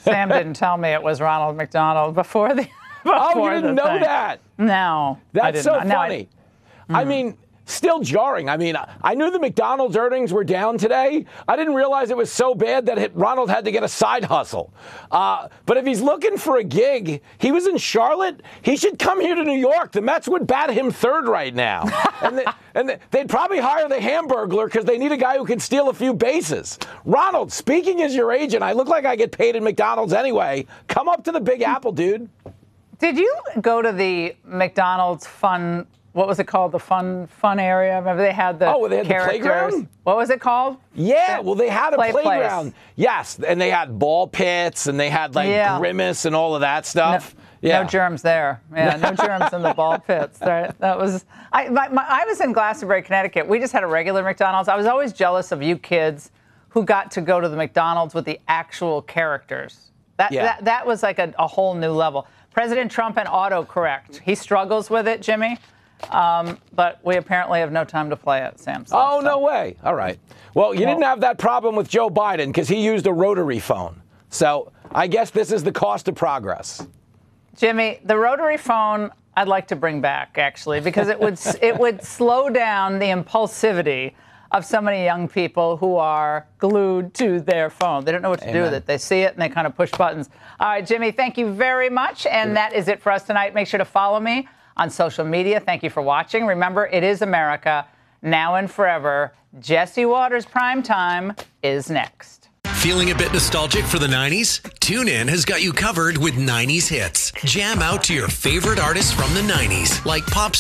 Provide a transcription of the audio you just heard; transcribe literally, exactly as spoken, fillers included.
Sam didn't tell me it was Ronald McDonald before the. Before oh, you didn't know thing. that? No, that's I didn't so know. No, funny. I, I mean. Still jarring. I mean, I knew the McDonald's earnings were down today. I didn't realize it was so bad that it, Ronald had to get a side hustle. Uh, but if he's looking for a gig, he was in Charlotte. He should come here to New York. The Mets would bat him third right now. and they, and they, they'd probably hire the Hamburglar because they need a guy who can steal a few bases. Ronald, speaking as your agent, I look like I get paid at McDonald's anyway. Come up to the Big Apple, dude. Did you go to the McDonald's fun? What was it called? The fun fun area? Remember they had the oh, they had characters. The playground? What was it called? Yeah, well, they had a Play playground. place. Yes, and they had ball pits, and they had like yeah. Grimace and all of that stuff. No, yeah. no germs there. Yeah, no germs in the ball pits. That, that was. I my, my, I was in Glastonbury, Connecticut. We just had a regular McDonald's. I was always jealous of you kids who got to go to the McDonald's with the actual characters. That yeah. that, that was like a, a whole new level. President Trump and autocorrect. He struggles with it, Jimmy. Um, but we apparently have no time to play it, Sam. So, oh, so. no way. All right. Well, you well, didn't have that problem with Joe Biden because he used a rotary phone. So I guess this is the cost of progress. Jimmy, the rotary phone I'd like to bring back, actually, because it would it would slow down the impulsivity of so many young people who are glued to their phone. They don't know what to Amen. do with it. They see it and they kind of push buttons. All right, Jimmy, thank you very much. And that is it for us tonight. Make sure to follow me on social media. Thank you for watching. Remember, it is America, now and forever. Jesse Watters Primetime is next. Feeling a bit nostalgic for the nineties? TuneIn has got you covered with nineties hits. Jam out to your favorite artists from the nineties, like pop